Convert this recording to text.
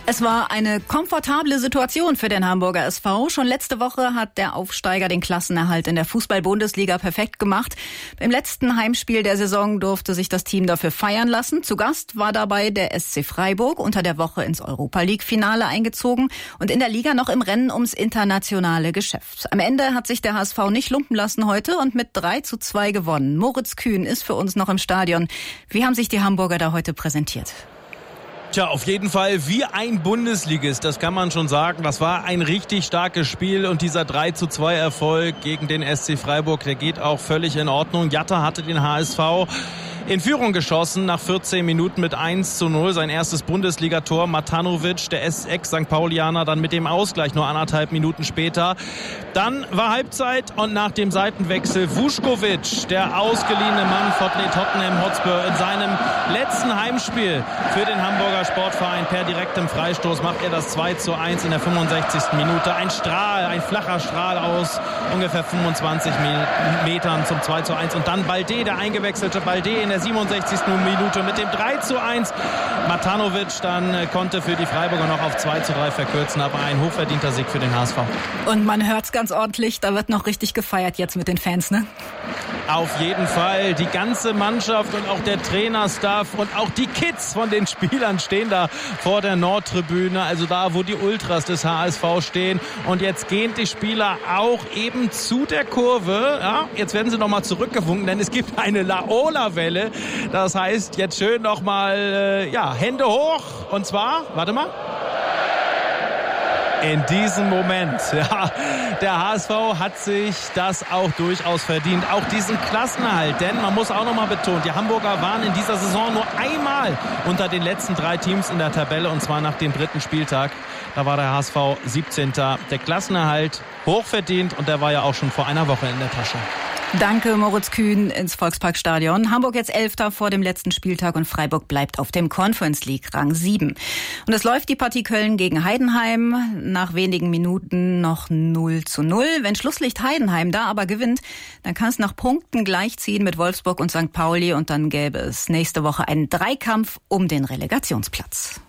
Es war eine komfortable Situation für den Hamburger SV. Schon letzte Woche hat der Aufsteiger den Klassenerhalt in der Fußball-Bundesliga perfekt gemacht. Im letzten Heimspiel der Saison durfte sich das Team dafür feiern lassen. Zu Gast war dabei der SC Freiburg, unter der Woche ins Europa-League-Finale eingezogen und in der Liga noch im Rennen ums internationale Geschäft. Am Ende hat sich der HSV nicht lumpen lassen heute und mit 3:2 gewonnen. Moritz Kühn ist für uns noch im Stadion. Wie haben sich die Hamburger da heute präsentiert? Tja, auf jeden Fall wie ein Bundesligist, das kann man schon sagen. Das war ein richtig starkes Spiel und dieser 3:2 Erfolg gegen den SC Freiburg, der geht auch völlig in Ordnung. Jatta hatte den HSV in Führung geschossen nach 14 Minuten mit 1:0. Sein erstes Bundesligator. Matanovic, der Ex-St. Paulianer, dann mit dem Ausgleich nur 1,5 Minuten später. Dann war Halbzeit und nach dem Seitenwechsel Vuskovic, der ausgeliehene Mann von Tottenham Hotspur, in seinem letzten Heimspiel für den Hamburger Sportverein per direktem Freistoß macht er das 2:1 in der 65. Minute. Ein flacher Strahl aus ungefähr 25 Metern zum 2:1 und dann Balde, der eingewechselte Balde in der 67. Minute mit dem 3:1. Matanovic dann konnte für die Freiburger noch auf 2:3 verkürzen, aber ein hochverdienter Sieg für den HSV. Und man hört's ganz ordentlich, da wird noch richtig gefeiert jetzt mit den Fans, ne? Auf jeden Fall. Die ganze Mannschaft und auch der Trainerstaff und auch die Kids von den Spielern stehen da vor der Nordtribüne, also da, wo die Ultras des HSV stehen. Und jetzt gehen die Spieler auch eben zu der Kurve. Ja, jetzt werden sie nochmal zurückgewunken, denn es gibt eine Laola-Welle. Das heißt, jetzt schön nochmal, Hände hoch. Und zwar, warte mal. In diesem Moment, der HSV hat sich das auch durchaus verdient, auch diesen Klassenerhalt, denn man muss auch nochmal betonen, die Hamburger waren in dieser Saison nur einmal unter den letzten 3 Teams in der Tabelle und zwar nach dem 3. Spieltag, da war der HSV 17. Der Klassenerhalt hochverdient und der war ja auch schon vor einer Woche in der Tasche. Danke, Moritz Kühn ins Volksparkstadion. Hamburg jetzt 11. vor dem letzten Spieltag und Freiburg bleibt auf dem Conference League Rang 7. Und es läuft die Partie Köln gegen Heidenheim. Nach wenigen Minuten noch 0:0. Wenn Schlusslicht Heidenheim da aber gewinnt, dann kann es nach Punkten gleichziehen mit Wolfsburg und St. Pauli und dann gäbe es nächste Woche einen Dreikampf um den Relegationsplatz.